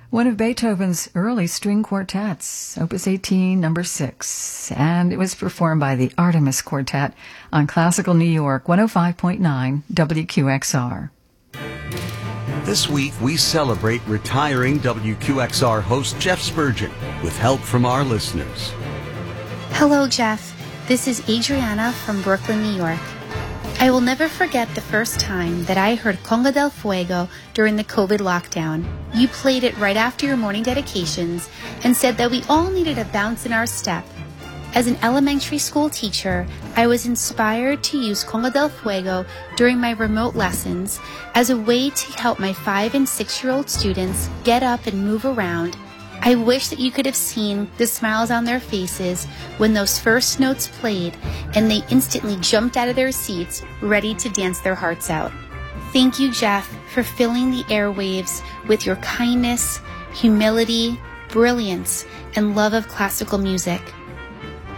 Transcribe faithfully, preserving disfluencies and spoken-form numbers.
one of Beethoven's early string quartets, Opus eighteen, number six, and it was performed by the Artemis Quartet on Classical New York one oh five point nine W Q X R. This week, we celebrate retiring W Q X R host Jeff Spurgeon with help from our listeners. Hello, Jeff. This is Adriana from Brooklyn, New York. I will never forget the first time that I heard Conga del Fuego during the COVID lockdown. You played it right after your morning dedications and said that we all needed a bounce in our step. As an elementary school teacher, I was inspired to use Conga del Fuego during my remote lessons as a way to help my five and six-year-old students get up and move around. I wish that you could have seen the smiles on their faces when those first notes played and they instantly jumped out of their seats, ready to dance their hearts out. Thank you, Jeff, for filling the airwaves with your kindness, humility, brilliance, and love of classical music.